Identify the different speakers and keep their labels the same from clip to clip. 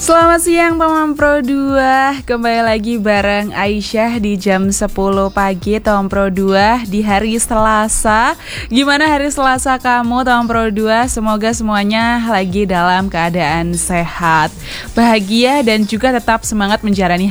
Speaker 1: Selamat siang teman Pro 2. Kembali lagi bareng Aisyah di jam 10 pagi teman Pro 2 di hari Selasa. Gimana hari Selasa kamu teman Pro 2? Semoga semuanya lagi dalam keadaan sehat, bahagia dan juga tetap semangat menjalani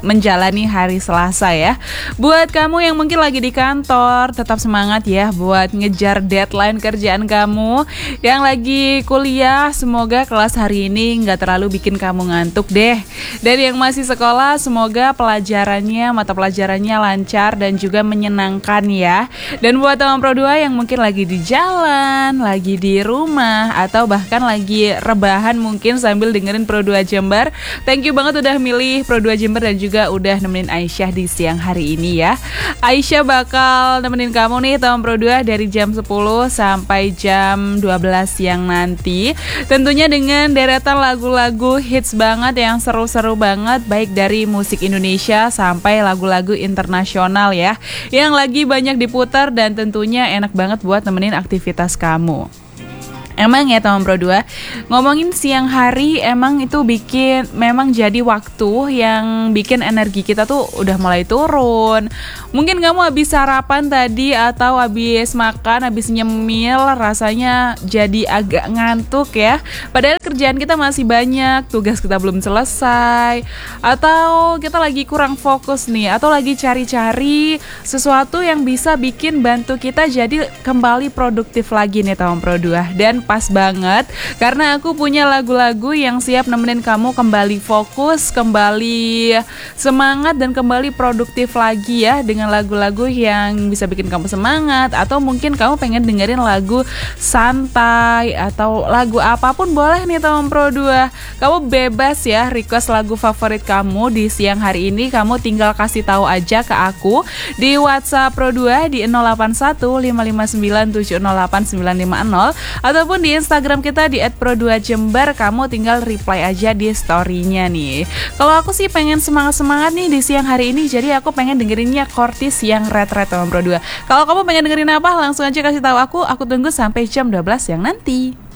Speaker 1: hari Selasa ya. Buat kamu yang mungkin lagi di kantor, tetap semangat ya buat ngejar deadline kerjaan kamu. Yang lagi kuliah, semoga kelas hari ini nggak terlalu bikin kamu ngantuk deh. Dan yang masih sekolah, semoga mata pelajarannya lancar dan juga menyenangkan ya. Dan buat teman Pro 2 yang mungkin lagi di jalan, lagi di rumah, atau bahkan lagi rebahan mungkin sambil dengerin Pro 2 Jember, thank you banget udah milih Pro 2 Jember dan juga udah nemenin Aisyah di siang hari ini ya. Aisyah bakal nemenin kamu nih teman Pro 2 dari jam 10 sampai jam 12 siang nanti. Tentunya dengan deretan lagu-lagu hits banget yang seru-seru banget, baik dari musik Indonesia sampai lagu-lagu internasional ya, yang lagi banyak diputar dan tentunya enak banget buat nemenin aktivitas kamu. Emang ya teman Pro 2, ngomongin siang hari emang itu memang jadi waktu yang bikin energi kita tuh udah mulai turun. Mungkin kamu habis sarapan tadi atau habis makan, habis nyemil, rasanya jadi agak ngantuk ya. Padahal kerjaan kita masih banyak, tugas kita belum selesai, atau kita lagi kurang fokus nih, atau lagi cari-cari sesuatu yang bisa bikin bantu kita jadi kembali produktif lagi nih teman Pro 2. Dan pas banget karena aku punya lagu-lagu yang siap nemenin kamu kembali fokus, kembali semangat dan kembali produktif lagi ya, dengan lagu-lagu yang bisa bikin kamu semangat, atau mungkin kamu pengen dengerin lagu santai atau lagu apapun boleh nih teman Pro 2. Kamu bebas ya request lagu favorit kamu di siang hari ini, kamu tinggal kasih tahu aja ke aku di WhatsApp Pro 2 di 08155970890 ataupun di Instagram kita di @pro2jember. Kamu tinggal reply aja di story-nya nih. Kalau aku sih pengen semangat-semangat nih di siang hari ini, jadi aku pengen dengerinnya Kortis yang red-red teman Pro 2. Kalau kamu pengen dengerin apa, langsung aja kasih tahu aku tunggu sampai jam 12 siang nanti.